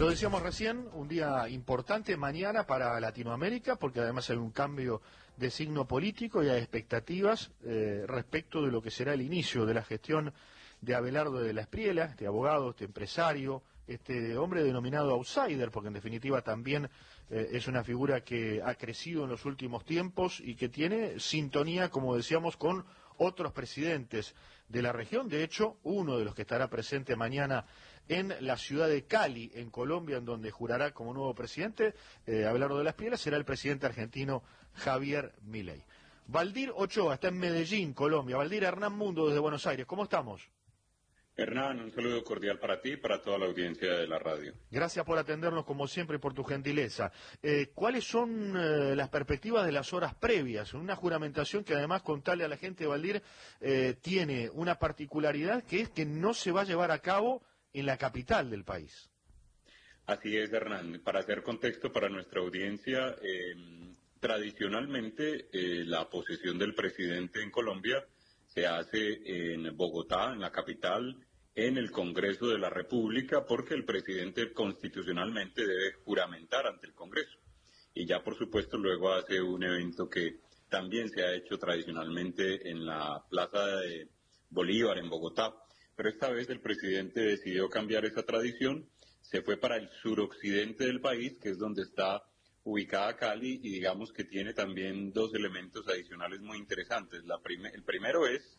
Lo decíamos recién, un día importante mañana para Latinoamérica, porque además hay un cambio de signo político y hay expectativas respecto de lo que será el inicio de la gestión de Abelardo de la Espriella, este abogado, este empresario, este hombre denominado outsider, porque en definitiva también es una figura que ha crecido en los últimos tiempos y que tiene sintonía, como decíamos, con otros presidentes de la región. De hecho, uno de los que estará presente mañana en la ciudad de Cali, en Colombia, en donde jurará como nuevo presidente, Abelardo de la Espriella, será el presidente argentino Javier Milei. Valdir Ochoa está en Medellín, Colombia. Valdir, Hernán Mundo desde Buenos Aires. ¿Cómo estamos? Hernán, un saludo cordial para ti y para toda la audiencia de la radio. Gracias por atendernos como siempre y por tu gentileza. ¿Cuáles son las perspectivas de las horas previas? Una juramentación que además, contarle a la gente de Valdir, tiene una particularidad que es que no se va a llevar a cabo en la capital del país. Así es, Hernán. Para hacer contexto para nuestra audiencia, tradicionalmente la posesión del presidente en Colombia se hace en Bogotá, en la capital, en el Congreso de la República, porque el presidente constitucionalmente debe juramentar ante el Congreso. Y ya, por supuesto, luego hace un evento que también se ha hecho tradicionalmente en la Plaza de Bolívar, en Bogotá. Pero esta vez el presidente decidió cambiar esa tradición, se fue para el suroccidente del país, que es donde está ubicada Cali, y digamos que tiene también dos elementos adicionales muy interesantes. El primero es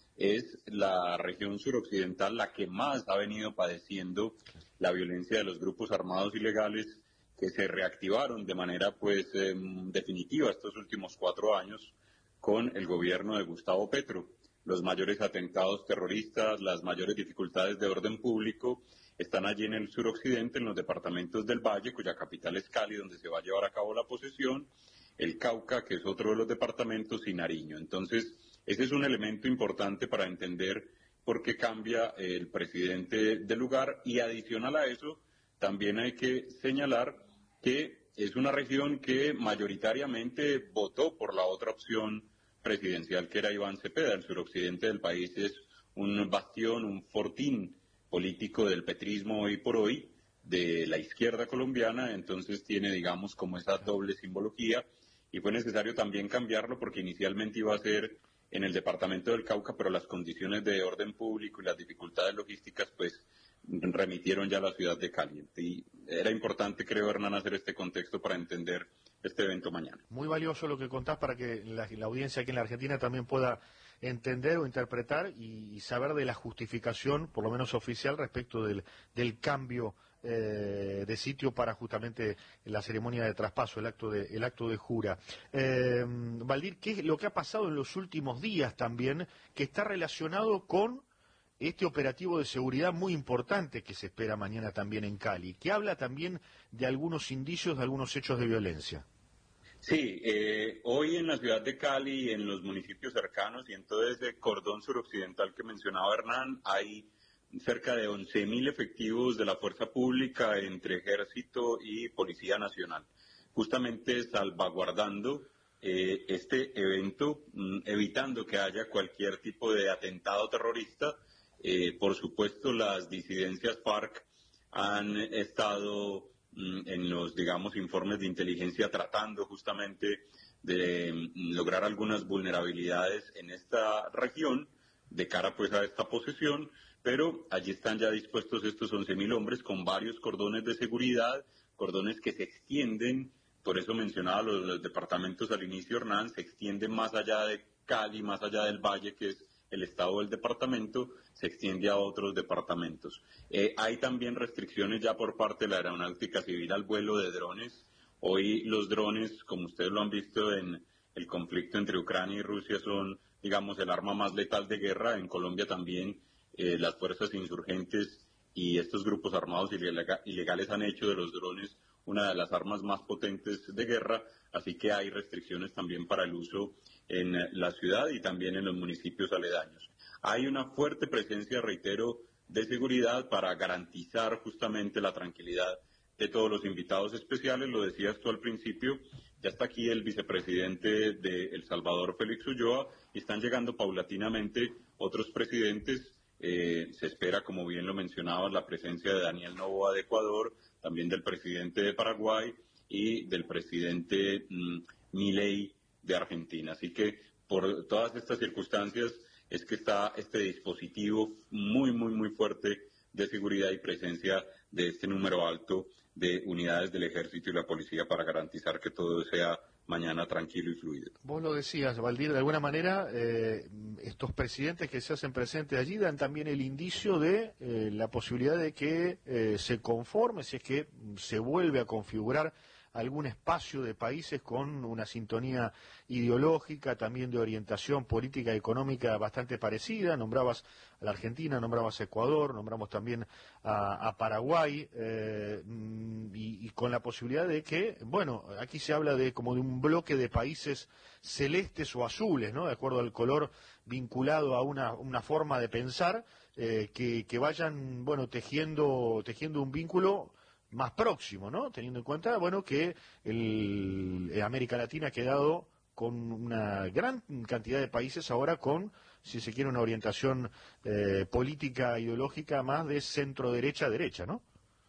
la región suroccidental la que más ha venido padeciendo la violencia de los grupos armados ilegales que se reactivaron de manera definitiva estos últimos 4 años con el gobierno de Gustavo Petro. Los mayores atentados terroristas, las mayores dificultades de orden público están allí en el suroccidente, en los departamentos del Valle, cuya capital es Cali, donde se va a llevar a cabo la posesión, el Cauca, que es otro de los departamentos, y Nariño. Entonces, ese es un elemento importante para entender por qué cambia el presidente del lugar, y adicional a eso, también hay que señalar que es una región que mayoritariamente votó por la otra opción presidencial, que era Iván Cepeda. El suroccidente del país es un bastión, un fortín político del petrismo hoy por hoy, de la izquierda colombiana, entonces tiene, digamos, como esa doble simbología, y fue necesario también cambiarlo porque inicialmente iba a ser en el departamento del Cauca, pero las condiciones de orden público y las dificultades logísticas pues remitieron ya a la ciudad de Cali. Y era importante, creo, Hernán, hacer este contexto para entender este evento mañana. Muy valioso lo que contás para que la audiencia aquí en la Argentina también pueda entender o interpretar y saber de la justificación, por lo menos oficial, respecto del cambio de sitio para justamente la ceremonia de traspaso, el acto de jura. Valdir, ¿qué es lo que ha pasado en los últimos días también, que está relacionado con este operativo de seguridad muy importante que se espera mañana también en Cali, que habla también de algunos indicios, de algunos hechos de violencia? Sí, hoy en la ciudad de Cali, en los municipios cercanos y en todo ese cordón suroccidental que mencionaba Hernán, hay cerca de 11.000 efectivos de la fuerza pública entre Ejército y Policía Nacional, justamente salvaguardando este evento, evitando que haya cualquier tipo de atentado terrorista. Por supuesto, las disidencias FARC han estado en los, digamos, informes de inteligencia tratando justamente de lograr algunas vulnerabilidades en esta región de cara pues a esta posesión, pero allí están ya dispuestos estos 11.000 hombres con varios cordones de seguridad, cordones que se extienden, por eso mencionaba los departamentos al inicio, Hernán, se extienden más allá de Cali, más allá del Valle, que es el estado del departamento, se extiende a otros departamentos. Hay también restricciones ya por parte de la Aeronáutica Civil al vuelo de drones. Hoy los drones, como ustedes lo han visto en el conflicto entre Ucrania y Rusia, son, digamos, el arma más letal de guerra. En Colombia también las fuerzas insurgentes y estos grupos armados ilegales han hecho de los drones una de las armas más potentes de guerra, así que hay restricciones también para el uso en la ciudad y también en los municipios aledaños. Hay una fuerte presencia, reitero, de seguridad para garantizar justamente la tranquilidad de todos los invitados especiales. Lo decías tú al principio, ya está aquí el vicepresidente de El Salvador, Félix Ulloa, y están llegando paulatinamente otros presidentes Se espera, como bien lo mencionabas, la presencia de Daniel Noboa de Ecuador, también del presidente de Paraguay y del presidente Milei de Argentina. Así que por todas estas circunstancias es que está este dispositivo muy fuerte de seguridad y presencia de este número alto de unidades del ejército y la policía para garantizar que todo sea mañana tranquilo y fluido. Vos lo decías, Valdir, de alguna manera estos presidentes que se hacen presentes allí dan también el indicio de la posibilidad de que se conforme, si es que se vuelve a configurar algún espacio de países con una sintonía ideológica, también de orientación política y económica bastante parecida. Nombrabas a la Argentina, nombrabas a Ecuador, nombramos también a Paraguay, y con la posibilidad de que, bueno, aquí se habla de como de un bloque de países celestes o azules, ¿no? De acuerdo al color vinculado a una forma de pensar, que vayan, bueno, tejiendo un vínculo más próximo, ¿no? Teniendo en cuenta, bueno, que América Latina ha quedado con una gran cantidad de países ahora con, si se quiere, una orientación política, ideológica más de centro-derecha a derecha, ¿no?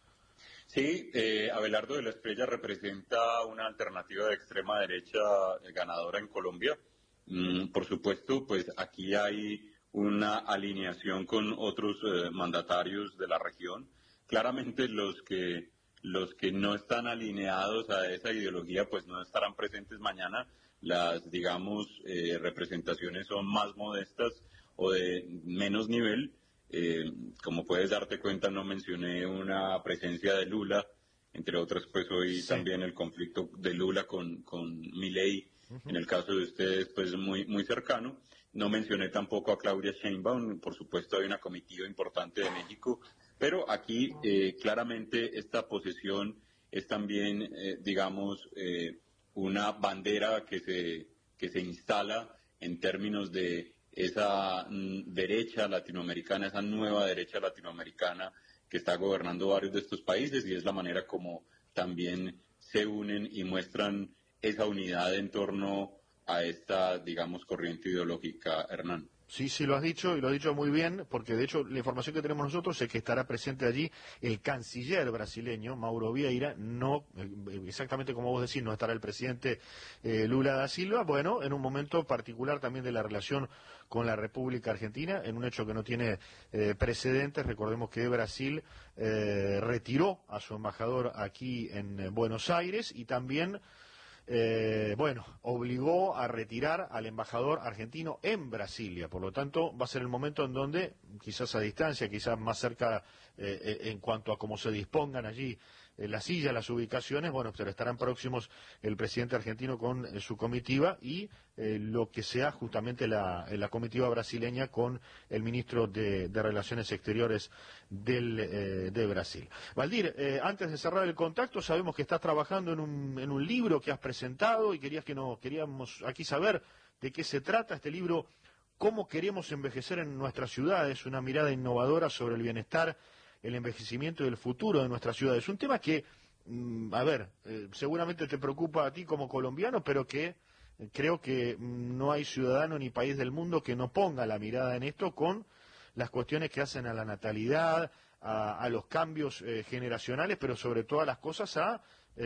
Sí, Abelardo de la Espriella representa una alternativa de extrema derecha ganadora en Colombia. Por supuesto, pues aquí hay una alineación con otros mandatarios de la región. Claramente los que no están alineados a esa ideología, pues no estarán presentes mañana. Las, digamos, representaciones son más modestas o de menos nivel. Como puedes darte cuenta, no mencioné una presencia de Lula, entre otras, pues hoy Sí. también el conflicto de Lula con Milei, en el caso de ustedes, pues muy cercano. No mencioné tampoco a Claudia Sheinbaum, por supuesto hay una comitiva importante de México, pero aquí claramente esta posesión es también, digamos, una bandera que se instala en términos de esa derecha latinoamericana, esa nueva derecha latinoamericana que está gobernando varios de estos países y es la manera como también se unen y muestran esa unidad en torno a esta, digamos, corriente ideológica, Hernán. Sí, sí, lo has dicho y lo has dicho muy bien, porque de hecho la información que tenemos nosotros es que estará presente allí el canciller brasileño, Mauro Vieira, no exactamente como vos decís, no estará el presidente Lula da Silva, bueno, en un momento particular también de la relación con la República Argentina, en un hecho que no tiene precedentes. Recordemos que Brasil retiró a su embajador aquí en Buenos Aires y también bueno, obligó a retirar al embajador argentino en Brasilia. Por lo tanto, va a ser el momento en donde, quizás a distancia, quizás más cerca en cuanto a cómo se dispongan allí las sillas, las ubicaciones, bueno, pero estarán próximos el presidente argentino con su comitiva y lo que sea justamente la comitiva brasileña con el ministro de Relaciones Exteriores de Brasil. Valdir, antes de cerrar el contacto, sabemos que estás trabajando en un libro que has presentado y queríamos aquí saber de qué se trata este libro. ¿Cómo queremos envejecer en nuestras ciudades? Una mirada innovadora sobre el bienestar, el envejecimiento y el futuro de nuestras ciudades. Un tema que, a ver, seguramente te preocupa a ti como colombiano, pero que creo que no hay ciudadano ni país del mundo que no ponga la mirada en esto con las cuestiones que hacen a la natalidad, a los cambios generacionales, pero sobre todas las cosas a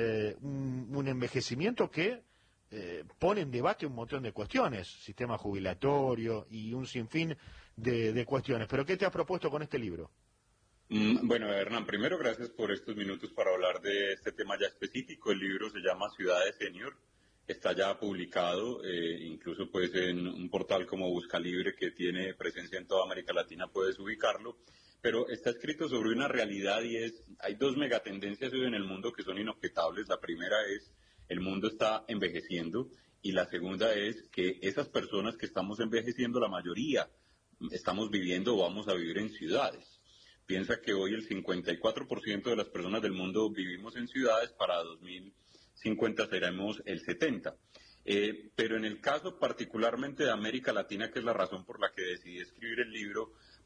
un envejecimiento que pone en debate un montón de cuestiones, sistema jubilatorio y un sinfín de cuestiones. ¿Pero qué te has propuesto con este libro? Bueno, Hernán, primero gracias por estos minutos para hablar de este tema ya específico. El libro se llama Ciudades Senior, está ya publicado, incluso pues en un portal como Buscalibre que tiene presencia en toda América Latina puedes ubicarlo, pero está escrito sobre una realidad y hay dos megatendencias hoy en el mundo que son inobjetables. La primera es el mundo está envejeciendo y la segunda es que esas personas que estamos envejeciendo, la mayoría estamos viviendo o vamos a vivir en ciudades. Piensa que hoy el 54% de las personas del mundo vivimos en ciudades, para 2050 seremos el 70%. Pero en el caso particularmente de América Latina, que es la razón por la que decidí escribir el libro,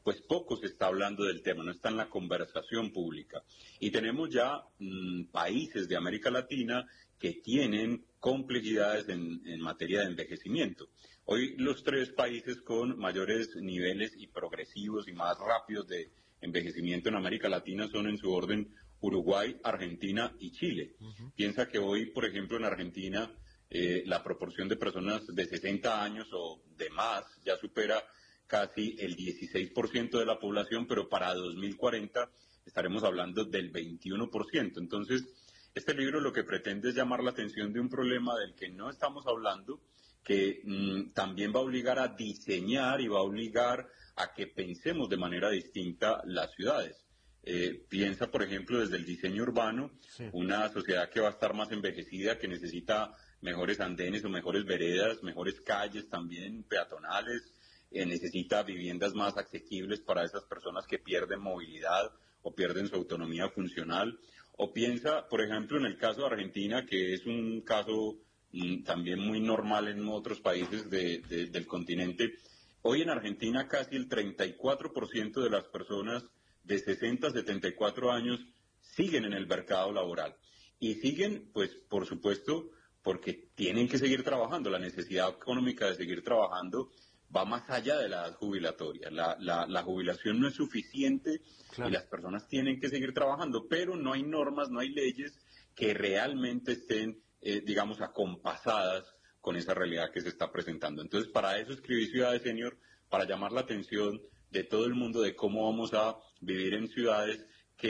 pues poco se está hablando del tema, no está en la conversación pública. Y tenemos ya países de América Latina que tienen complejidades en materia de envejecimiento. Hoy los 3 países con mayores niveles y progresivos y más rápidos de envejecimiento en América Latina son en su orden Uruguay, Argentina y Chile. Piensa que hoy, por ejemplo, en Argentina la proporción de personas de 60 años o de más ya supera casi el 16% de la población, pero para 2040 estaremos hablando del 21%. Entonces, este libro lo que pretende es llamar la atención de un problema del que no estamos hablando, que también va a obligar a diseñar y va a obligar a que pensemos de manera distinta las ciudades. Piensa, por ejemplo, desde el diseño urbano, sí, una sociedad que va a estar más envejecida, que necesita mejores andenes o mejores veredas, mejores calles también peatonales, necesita viviendas más asequibles para esas personas que pierden movilidad o pierden su autonomía funcional. O piensa, por ejemplo, en el caso de Argentina, que es un caso también muy normal en otros países del continente. Hoy en Argentina casi el 34% de las personas de 60 a 74 años siguen en el mercado laboral. Y siguen, pues, por supuesto, porque tienen que seguir trabajando. La necesidad económica de seguir trabajando va más allá de la edad jubilatoria. La jubilación no es suficiente, claro, y las personas tienen que seguir trabajando, pero no hay normas, no hay leyes que realmente estén, digamos, acompasadas con esa realidad que se está presentando. Entonces, para eso escribí Ciudades Senior, para llamar la atención de todo el mundo de cómo vamos a vivir en ciudades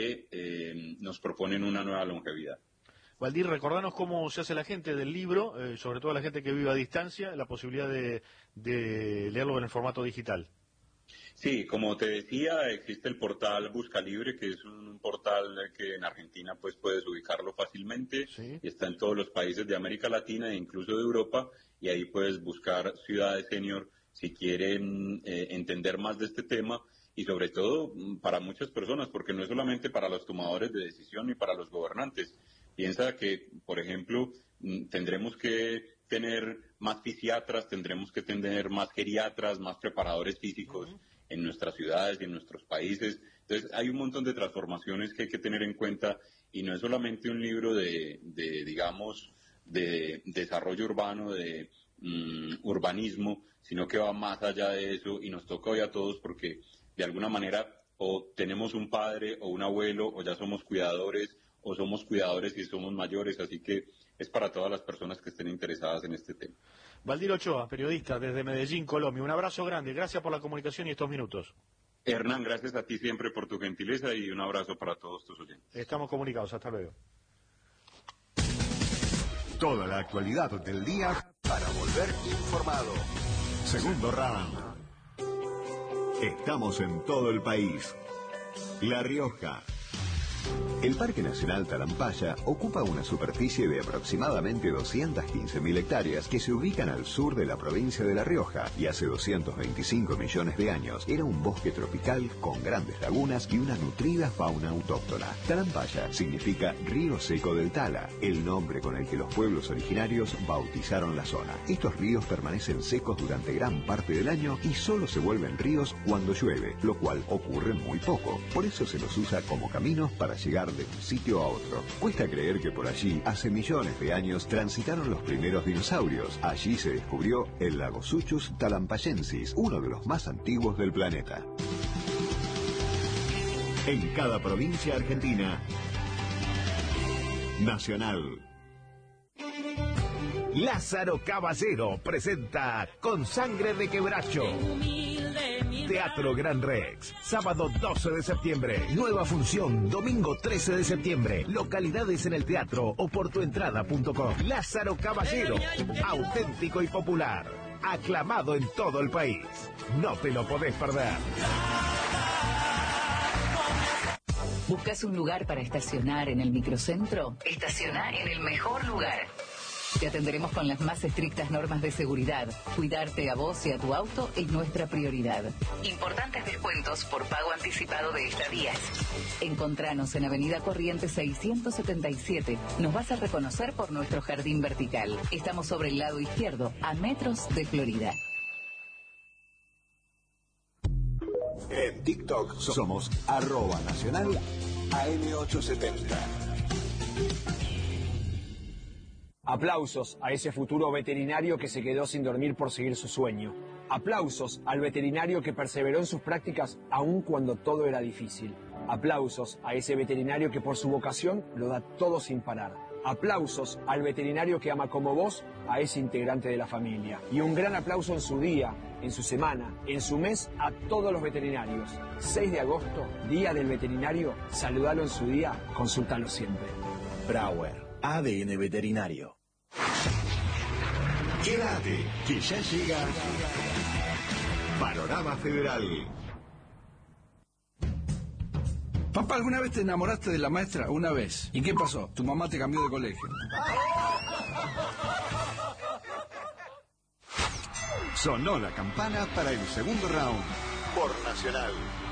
que nos proponen una nueva longevidad. Valdir, recordanos cómo se hace la gente del libro, sobre todo la gente que vive a distancia, la posibilidad de leerlo en el formato digital. Sí, como te decía, existe el portal Buscalibre, que es un portal que en Argentina pues puedes ubicarlo fácilmente, sí, y está en todos los países de América Latina e incluso de Europa, y ahí puedes buscar Ciudades Senior si quieren entender más de este tema, y sobre todo para muchas personas, porque no es solamente para los tomadores de decisión ni para los gobernantes. Piensa que, por ejemplo, tendremos que tener más fisiatras, tendremos que tener más geriatras, más preparadores físicos en nuestras ciudades y en nuestros países. Entonces, hay un montón de transformaciones que hay que tener en cuenta y no es solamente un libro digamos, de desarrollo urbano, de urbanismo, sino que va más allá de eso y nos toca hoy a todos porque, de alguna manera, o tenemos un padre o un abuelo o ya somos cuidadores o somos cuidadores y somos mayores, así que es para todas las personas que estén interesadas en este tema. Valdir Ochoa, periodista desde Medellín, Colombia. Un abrazo grande, gracias por la comunicación y estos minutos. Hernán, gracias a ti siempre por tu gentileza y un abrazo para todos tus oyentes. Estamos comunicados, hasta luego. Toda la actualidad del día para volver informado. Segundo round. Estamos en todo el país. La Rioja. El Parque Nacional Talampaya ocupa una superficie de aproximadamente 215.000 hectáreas que se ubican al sur de la provincia de La Rioja y hace 225 millones de años era un bosque tropical con grandes lagunas y una nutrida fauna autóctona. Talampaya significa río seco del Tala, el nombre con el que los pueblos originarios bautizaron la zona. Estos ríos permanecen secos durante gran parte del año y solo se vuelven ríos cuando llueve, lo cual ocurre muy poco. Por eso se los usa como caminos para llegar de un sitio a otro. Cuesta creer que por allí, hace millones de años, transitaron los primeros dinosaurios. Allí se descubrió el lago Suchus talampayensis, uno de los más antiguos del planeta. En cada provincia argentina, Nacional. Lázaro Caballero presenta Con Sangre de Quebracho. Teatro Gran Rex, sábado 12 de septiembre, nueva función, domingo 13 de septiembre, localidades en el teatro o por tuentrada.com. Lázaro Caballero, auténtico y popular, aclamado en todo el país. No te lo podés perder. ¿Buscas un lugar para estacionar en el microcentro? Estaciona en el mejor lugar. Te atenderemos con las más estrictas normas de seguridad. Cuidarte a vos y a tu auto es nuestra prioridad. Importantes descuentos por pago anticipado de estadías. Encontranos en Avenida Corrientes 677. Nos vas a reconocer por nuestro jardín vertical. Estamos sobre el lado izquierdo, a metros de Florida. En TikTok somos @nacional AM870. Aplausos a ese futuro veterinario que se quedó sin dormir por seguir su sueño. Aplausos al veterinario que perseveró en sus prácticas aun cuando todo era difícil. Aplausos a ese veterinario que por su vocación lo da todo sin parar. Aplausos al veterinario que ama como vos a ese integrante de la familia. Y un gran aplauso en su día, en su semana, en su mes a todos los veterinarios. 6 de agosto, Día del Veterinario. Saludalo en su día, consúltalo siempre. Brauer, ADN Veterinario. Quédate, que ya llega Panorama Federal. Papá, ¿alguna vez te enamoraste de la maestra? Una vez. ¿Y qué pasó? Tu mamá te cambió de colegio. Sonó la campana para el segundo round por Nacional.